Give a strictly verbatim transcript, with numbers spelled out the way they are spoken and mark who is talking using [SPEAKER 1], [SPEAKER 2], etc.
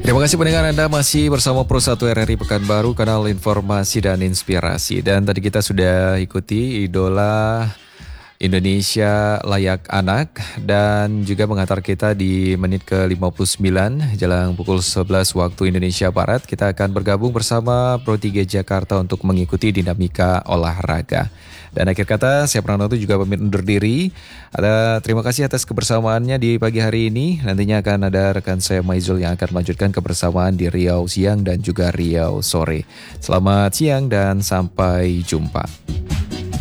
[SPEAKER 1] Terima kasih pendengar, Anda masih bersama Pro satu R R I Pekanbaru, kanal informasi dan inspirasi. Dan tadi kita sudah ikuti idola Indonesia Layak Anak dan juga mengantar kita di menit ke lima puluh sembilan jelang pukul sebelas waktu Indonesia Barat. Kita akan bergabung bersama Pro tiga Jakarta untuk mengikuti dinamika olahraga. Dan akhir kata, saya Pranoto juga pamit undur diri. Ada terima kasih atas kebersamaannya di pagi hari ini. Nantinya akan ada rekan saya Maizul yang akan melanjutkan kebersamaan di Riau siang dan juga Riau sore. Selamat siang dan sampai jumpa.